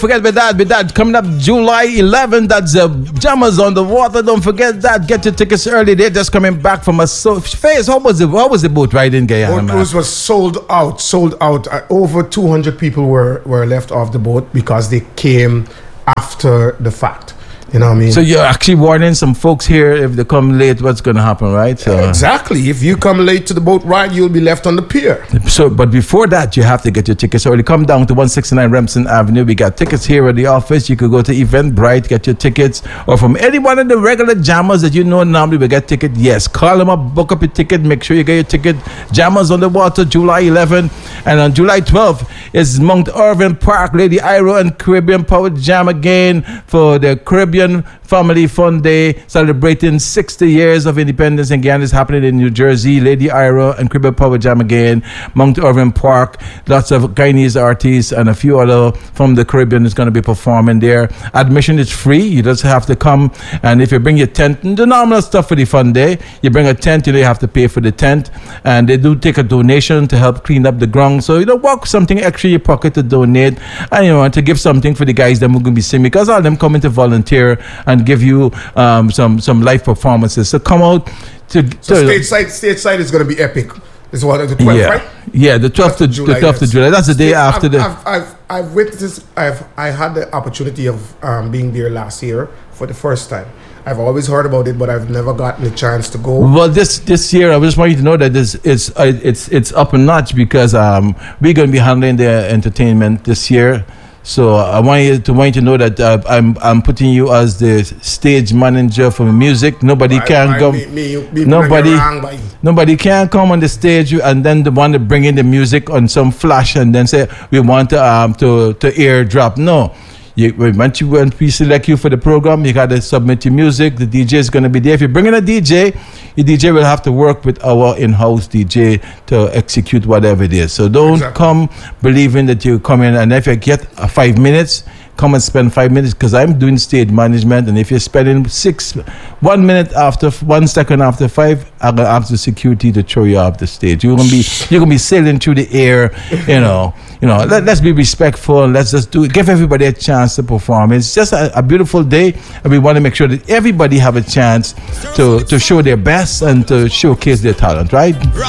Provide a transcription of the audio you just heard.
Forget about that. Coming up July 11th, that's Jammers on the Water. Don't forget that. Get your tickets early. They're just coming back from a phase. How was the boat ride in Guyana? Boat cruise was sold out. Over 200 people were left off the boat because they came after the fact. You know what I mean? So you're actually warning some folks here, if they come late, what's going to happen, right? So, exactly. If you come late to the boat ride, you'll be left on the pier. So, but before that, you have to get your tickets early. Come down to 169 Remsen Avenue. We got tickets here at the office. You could go to Eventbrite, get your tickets, or from any one of the regular jammers that you know normally will get ticket. Yes, call them up, book up your ticket, make sure you get your ticket. Jammers on the Water, July 11th. And on July 12th is Mount Irving Park, Lady Iro and Caribbean Power Jam again for the Caribbean Family Fun Day, celebrating 60 years of independence in Guyana. Is happening in New Jersey. Lady Ira and Caribbean Power Jam again. Mount Irving Park. Lots of Guyanese artists and a few other from the Caribbean is going to be performing there. Admission is free. You just have to come, and if you bring your tent, the normal stuff for the fun day, you bring a tent, you have to pay for the tent, and they do take a donation to help clean up the ground. So walk something extra in your pocket to donate, and to give something for the guys that are going to be singing, because all of them coming to volunteer and give you some live performances. So come out to stateside is going to be epic. Is what the 12th, right? Yeah, the 12th of July. That's the day after I've witnessed. I had the opportunity of being there last year for the first time. I've always heard about it, but I've never gotten the chance to go. Well, this year, I just want you to know that it's up a notch, because we're going to be handling the entertainment this year. So I want you to know that I'm putting you as the stage manager for music. Nobody can come. Nobody can come on the stage and then the one to bring in the music on some flash and then say we want to airdrop. No. Once we select you for the program, you got to submit your music. The DJ is going to be there. If you bring in a DJ, your DJ will have to work with our in-house DJ to execute whatever it is. So don't come believing that you come in, and if you get 5 minutes, come and spend 5 minutes, because I'm doing stage management, and if you're spending 1 second after 5, I'm gonna ask the security to throw you off the stage. You're gonna be sailing through the air, let's be respectful. Let's just give everybody a chance to perform. It's just a beautiful day, and we want to make sure that everybody have a chance to show their best and to showcase their talent, right?